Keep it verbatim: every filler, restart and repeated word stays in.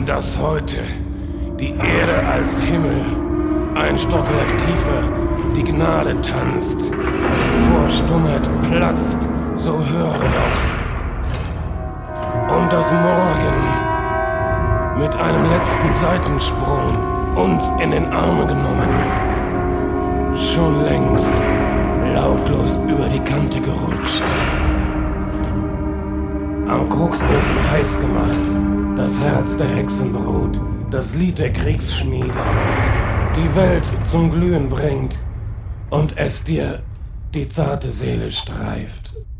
dass heute die Erde als Himmel ein Stockwerk tiefer die Gnade tanzt, vor Stummheit platzt, so höre doch. Und das Morgen mit einem letzten Seitensprung uns in den Arm genommen, schon längst lautlos über die Kante gerutscht. Am Krugsofen heiß gemacht, das Herz der Hexenbrut, das Lied der Kriegsschmiede, die Welt zum Glühen bringt und es dir die zarte Seele streift.